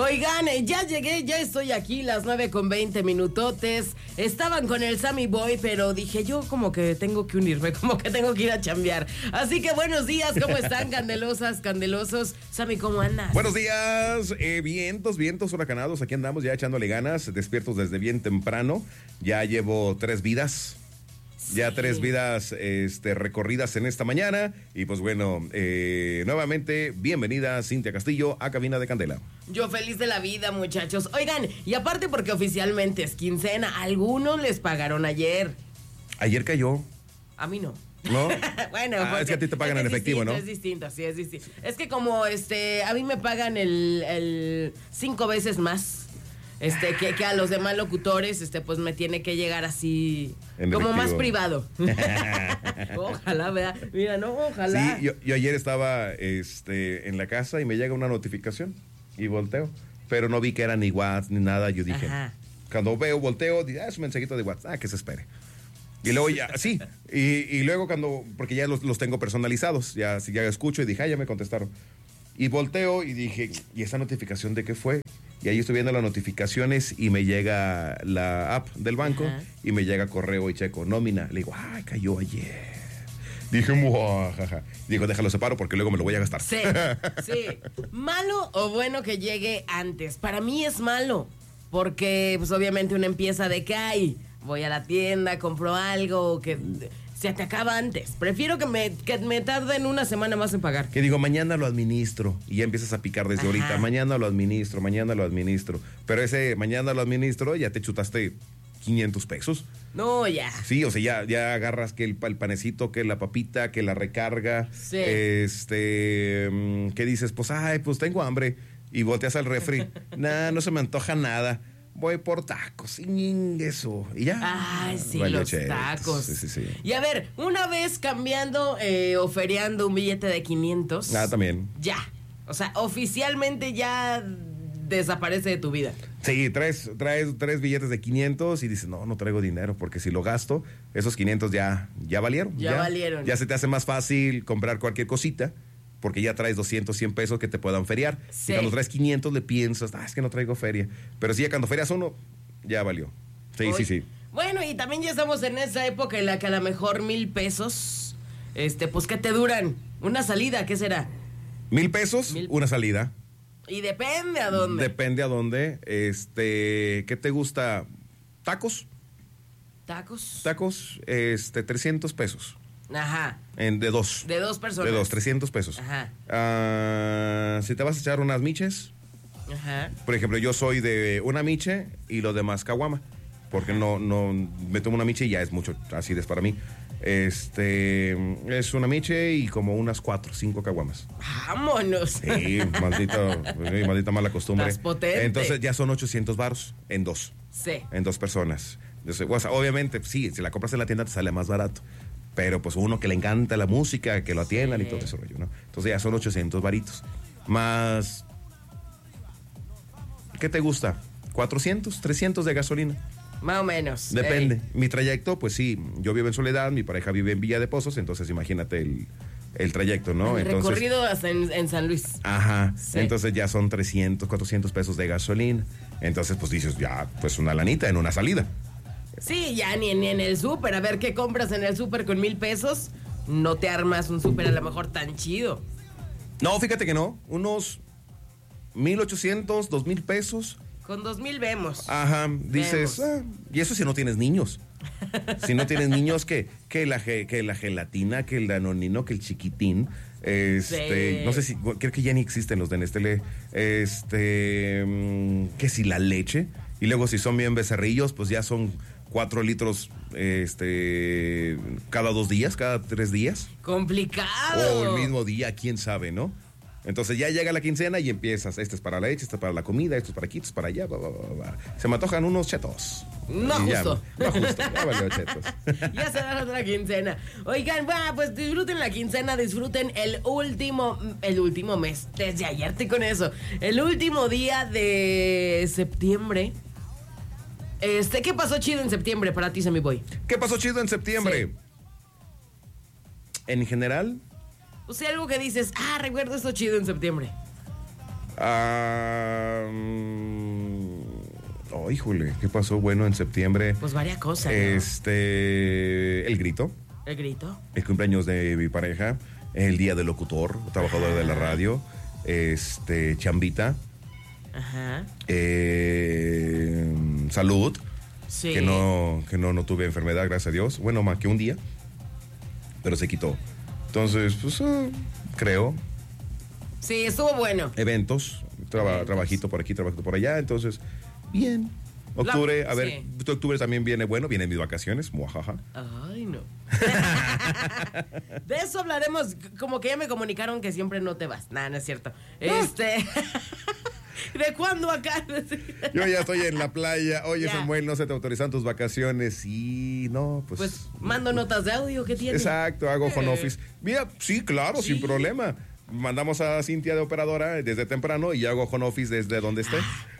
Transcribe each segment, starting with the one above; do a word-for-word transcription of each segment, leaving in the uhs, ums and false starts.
Oigan, ya llegué, ya estoy aquí, las nueve con veinte minutotes. Estaban con el Sammy Boy, pero dije yo como que tengo que unirme, como que tengo que ir a chambear. Así que buenos días, ¿cómo están, candelosas, candelosos? Sammy, ¿cómo andas? Buenos días, eh, vientos, vientos huracanados, aquí andamos ya echándole ganas, despiertos desde bien temprano. Ya llevo tres vidas. Sí. Ya tres vidas este, recorridas en esta mañana. Y pues bueno, eh, nuevamente, bienvenida Cintia Castillo a Cabina de Candela. Yo feliz de la vida, muchachos. Oigan, y aparte porque oficialmente es quincena, algunos les pagaron ayer. Ayer cayó. A mí no. ¿No? Bueno, ah, es que a ti te pagan en efectivo, distinto, ¿no? Es distinto, sí, es distinto. Es que como este, a mí me pagan el, el cinco veces más. Este, que, que a los demás locutores, este, pues me tiene que llegar así, en como efectivo. Más privado. Ojalá, ¿verdad? Mira, no, ojalá. Sí, yo, yo ayer estaba este, en la casa y me llega una notificación y volteo, pero no vi que era ni WhatsApp ni nada. Yo dije, ajá. Cuando veo, volteo, digo, ah, es un mensajito de WhatsApp, ah, que se espere. Y luego ya, sí, y, y luego cuando, porque ya los, los tengo personalizados, ya, ya escucho y dije, ah, ya me contestaron. Y volteo y dije, ¿y esa notificación de qué fue? Y ahí estoy viendo las notificaciones y me llega la app del banco. Ajá. Y me llega correo y checo, nómina. Le digo, ay, cayó ayer. Dije, muajaja. Digo, déjalo separo porque luego me lo voy a gastar. Sí, sí. ¿Malo o bueno que llegue antes? Para mí es malo. Porque, pues, obviamente uno empieza de que, ay, voy a la tienda, compro algo, que se te acaba antes. Prefiero que me, que me tarden una semana más en pagar. Que digo, mañana lo administro. Y ya empiezas a picar desde Ajá. ahorita. Mañana lo administro, mañana lo administro. Pero ese mañana lo administro, ya te chutaste quinientos pesos. No, ya. Sí, o sea, ya, ya agarras que el, el panecito, que la papita, que la recarga. Sí. Este, ¿qué dices? Pues, ay, pues tengo hambre. Y volteas al refri. Nah, no se me antoja nada. Voy por tacos, y eso, y ya. Ay, sí, vale, los chetos. Tacos. Sí, sí, sí. Y a ver, una vez cambiando eh, o feriando un billete de quinientos. Ah, también. Ya, o sea, oficialmente ya desaparece de tu vida. Sí, traes, traes tres billetes de quinientos y dices, no, no traigo dinero, porque si lo gasto, esos quinientos ya, ya valieron. Ya, ya valieron. Ya se te hace más fácil comprar cualquier cosita. Porque ya traes doscientos, cien pesos que te puedan feriar. Sí. Y cuando traes quinientos le piensas, ah, es que no traigo feria. Pero sí, ya cuando ferias uno, ya valió. Sí, Oye, sí, sí. Bueno, y también ya estamos en esa época en la que a lo mejor mil pesos, este, pues, ¿qué te duran? Una salida, ¿qué será? Mil pesos, mil... una salida. Y depende a dónde. Depende a dónde. Este, ¿qué te gusta? ¿Tacos? ¿Tacos? Tacos, este, trescientos pesos. Ajá. En, de dos. De dos personas. De dos, trescientos pesos. Ajá. Uh, si te vas a echar unas miches. Ajá. Por ejemplo, yo soy de una miche y lo demás caguama. Porque no, no me tomo una miche y ya es mucho, así es para mí. Este, es una miche y como unas cuatro, cinco caguamas. ¡Vámonos! Sí, maldita, maldita mala costumbre. Estás potente. Entonces ya son ochocientos varos en dos. Sí. En dos personas. Entonces, o sea, obviamente, sí, si la compras en la tienda te sale más barato. Pero pues uno que le encanta la música, que lo atiendan sí. Y todo ese rollo, ¿no? Entonces ya son ochocientos varitos. Más, ¿qué te gusta? ¿cuatrocientos, trescientos de gasolina? Más o menos. Depende. Ey. Mi trayecto, pues sí, yo vivo en Soledad, mi pareja vive en Villa de Pozos, entonces imagínate el, el trayecto, ¿no? El entonces, recorrido hasta en, en San Luis. Ajá. Sí. Entonces ya son trescientos, cuatrocientos pesos de gasolina. Entonces pues dices, ya, pues una lanita en una salida. Sí, ya ni, ni en el súper. A ver, ¿qué compras en el súper con mil pesos? No te armas un súper a lo mejor tan chido. No, fíjate que no. Unos mil ochocientos, dos mil pesos. Con dos mil vemos. Ajá, dices, ah, y eso si no tienes niños. Si no tienes niños, que, que, la, que la gelatina, que el danonino, que el chiquitín. Este, sí. No sé si, creo que ya ni existen los de Nestlé. Este, que si la leche. Y luego si son bien becerrillos, pues ya son cuatro litros este, cada dos días, cada tres días. Complicado. O el mismo día, quién sabe, ¿no? Entonces ya llega la quincena y empiezas, este es para la leche, este es para la comida, esto es para aquí, esto es para allá, bla, bla, bla, bla. Se me antojan unos chetos. No y justo. Ya, no justo, ya valió chetos. Ya se da otra quincena. Oigan, va, pues disfruten la quincena, disfruten el último, el último mes, desde ayer estoy con eso, el último día de septiembre. Este, ¿qué pasó chido en septiembre para ti, Sammy Boy? ¿Qué pasó chido en septiembre? Sí. En general. O sea, algo que dices, ah, recuerdo esto chido en septiembre. Uh, pasó? Híjole, ¿qué pasó? Bueno, en septiembre. Pues varias cosas, ¿no? Este, el grito. El grito. El cumpleaños de mi pareja. El día del locutor, trabajador Ajá. de la radio. Este, chambita. Ajá. Eh, salud. Sí. Que no, que no, no tuve enfermedad, gracias a Dios. Bueno, más que un día. Pero se quitó. Entonces, pues, uh, creo. Sí, estuvo bueno. Eventos. Traba, Eventos. Trabajito por aquí, trabajito por allá. Entonces, bien. Octubre, la, a ver, sí. octubre también viene bueno, vienen mis vacaciones, muajaja. Ay, no. De eso hablaremos, como que ya me comunicaron que siempre no te vas. Nada, no es cierto. Este... ¿De cuándo acá? Yo ya estoy en la playa. Oye, ya. Samuel, no se te autorizan tus vacaciones. Sí, no, pues... Pues mando notas de audio, ¿qué tienes? Exacto, hago home office. Mira, sí, claro, sí. Sin problema. Mandamos a Cintia de operadora desde temprano y yo hago home office desde donde esté.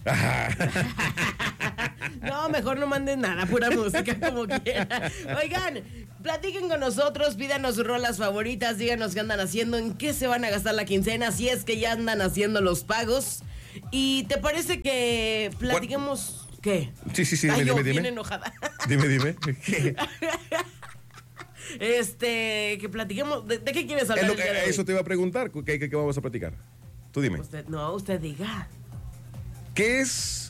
No, mejor no manden nada, pura música como quiera. Oigan, platiquen con nosotros, pídanos sus rolas favoritas, díganos qué andan haciendo, en qué se van a gastar la quincena, si es que ya andan haciendo los pagos. ¿Y te parece que platiquemos What? ¿Qué? Sí, sí, sí, Ay, dime, yo dime, bien dime. enojada. Dime, dime. Este, que platiquemos. ¿De, de qué quieres hablar? Lo que, el eso te iba a preguntar. ¿Qué, qué, qué vamos a platicar? Tú dime. Usted, no, usted diga. ¿Qué es?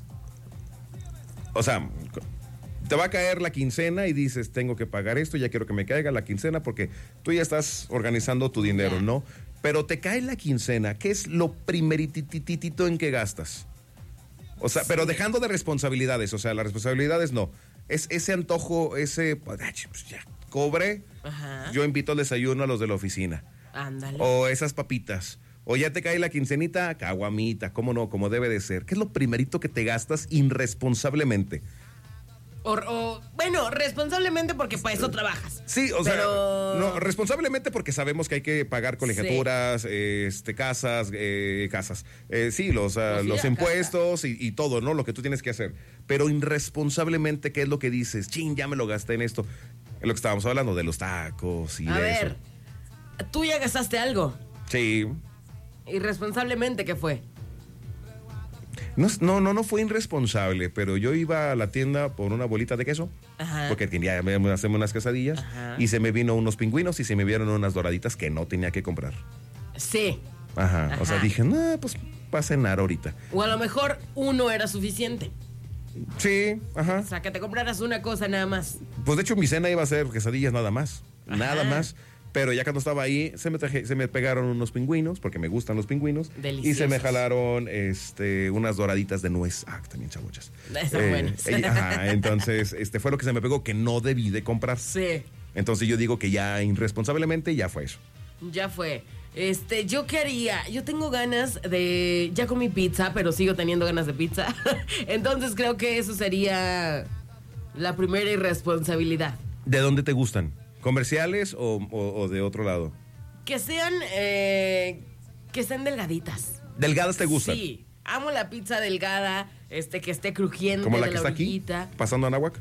O sea, te va a caer la quincena y dices, tengo que pagar esto, ya quiero que me caiga la quincena porque tú ya estás organizando tu dinero, ya. ¿No? Pero te cae la quincena, ¿qué es lo primeritititito en que gastas? O sea, sí. Pero dejando de responsabilidades, o sea, las responsabilidades no. Es ese antojo, ese, pues ya, cobre, Ajá. Yo invito al desayuno a los de la oficina. Ándale. O esas papitas. O ya te cae la quincenita, caguamita, cómo no, como debe de ser. ¿Qué es lo primerito que te gastas irresponsablemente? O, o, bueno, responsablemente porque para eso trabajas. Sí, o pero... sea, no, responsablemente porque sabemos que hay que pagar colegiaturas, sí. este, casas, eh, casas. Eh, sí, los, uh, los impuestos y, y todo, ¿no? Lo que tú tienes que hacer. Pero irresponsablemente, ¿qué es lo que dices? Chin, ya me lo gasté en esto. Es lo que estábamos hablando, de los tacos y A de ver, eso. ¿tú ya gastaste algo? Sí. ¿Irresponsablemente qué fue? No, no, no, no fue irresponsable, pero yo iba a la tienda por una bolita de queso, Ajá. porque quería hacerme unas quesadillas, Ajá. y se me vino unos pingüinos y se me vieron unas doraditas que no tenía que comprar. Sí. Ajá, Ajá. O sea, dije, no, pues va a cenar ahorita. O a lo mejor uno era suficiente. Sí, ajá. O sea, que te compraras una cosa nada más. Pues de hecho mi cena iba a ser quesadillas nada más, Ajá. nada más. Pero ya cuando estaba ahí, se me, traje, se me pegaron unos pingüinos, porque me gustan los pingüinos. Deliciosos. Y se me jalaron este, unas doraditas de nuez. Ah, también chabuchas. Están eh, buenas. Eh, ajá, entonces, este fue lo que se me pegó, que no debí de comprar. Sí. Entonces yo digo que ya irresponsablemente ya fue eso. Ya fue. Este, yo qué haría, yo tengo ganas de, ya comí pizza, pero sigo teniendo ganas de pizza. Entonces creo que eso sería la primera irresponsabilidad. ¿De dónde te gustan? ¿Comerciales o, o, o de otro lado? Que sean, eh, que sean delgaditas. ¿Delgadas te gustan? Sí, amo la pizza delgada, este, que esté crujiente. ¿Como la de que la está orillita. Aquí, pasando a Anáhuac?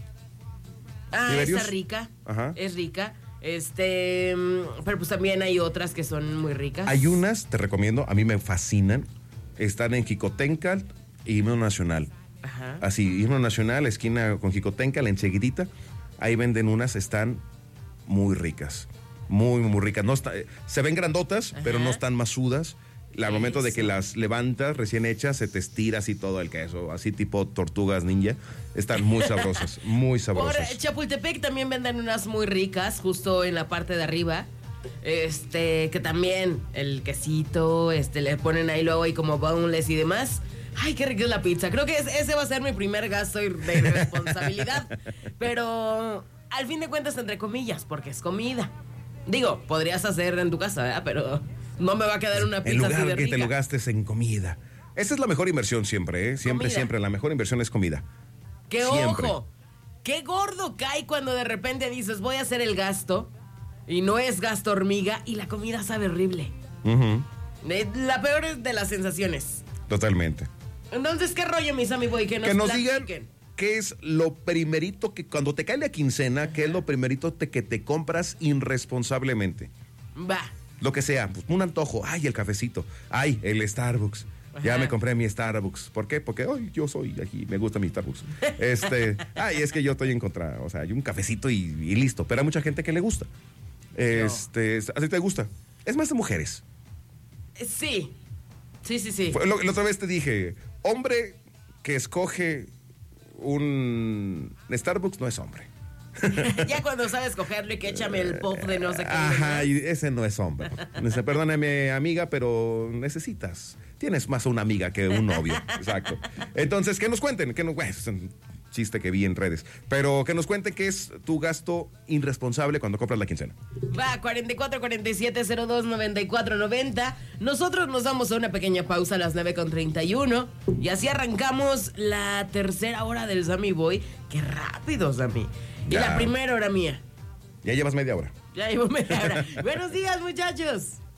Ah, está rica, Ajá. es rica. Este, pero pues también hay otras que son muy ricas. Hay unas, te recomiendo, a mí me fascinan. Están en Jicotencal y Himno Nacional. Ajá. Así, Himno Nacional, esquina con Jicotencal, enseguidita. Ahí venden unas, están muy ricas. Muy, muy ricas. No está, se ven grandotas, Ajá. pero no están masudas. Al momento de que las levantas recién hechas, se te estira así todo el queso, así tipo tortugas ninja. Están muy sabrosas, muy sabrosas. Por Chapultepec también venden unas muy ricas, justo en la parte de arriba. Este, que también el quesito, este, le ponen ahí luego ahí como boneless y demás. Ay, qué rica es la pizza. Creo que ese va a ser mi primer gasto de responsabilidad. Pero al fin de cuentas, entre comillas, porque es comida. Digo, podrías hacer en tu casa, ¿verdad? Pero no me va a quedar una pizza así de rica. En lugar que te lo gastes en comida. Esa es la mejor inversión siempre, ¿eh? Siempre, comida. siempre. La mejor inversión es comida. ¡Qué siempre. ojo! ¡Qué gordo cae cuando de repente dices, voy a hacer el gasto! Y no es gasto hormiga y la comida sabe horrible. Uh-huh. La peor de las sensaciones. Totalmente. Entonces, ¿qué rollo, mis amigos? Que nos, que nos digan qué es lo primerito que cuando te cae la quincena, Ajá. qué es lo primerito te, que te compras irresponsablemente. Va. Lo que sea, pues, un antojo, ay, el cafecito, ay, el Starbucks, Ajá. Ya me compré mi Starbucks. ¿Por qué? Porque hoy yo soy aquí, me gusta mi Starbucks. Este, ay, es que yo estoy en contra. O sea, hay un cafecito y, y listo. Pero hay mucha gente que le gusta. Este, no. ¿A ti te gusta? Es más de mujeres. Sí. Sí, sí, sí. Lo, la otra vez te dije, hombre que escoge un Starbucks no es hombre. Ya cuando sabes cogerle, que échame el pop de no sé qué. Ajá, y ese no es hombre. Dice, perdóname, amiga, pero necesitas. Tienes más una amiga que un novio. Exacto. Entonces, que nos cuenten. Que nos, bueno, es un chiste que vi en redes. Pero que nos cuenten qué es tu gasto irresponsable cuando compras la quincena. Va, cuarenta y cuatro, cuarenta y siete, cero dos, noventa y cuatro, noventa. Nosotros nos damos a una pequeña pausa a las nueve con treinta y uno. Y así arrancamos la tercera hora del Sammy Boy. Qué rápido, Sammy. Y ya. La primera hora mía. Ya llevas media hora. Ya llevo media hora. Buenos días, muchachos.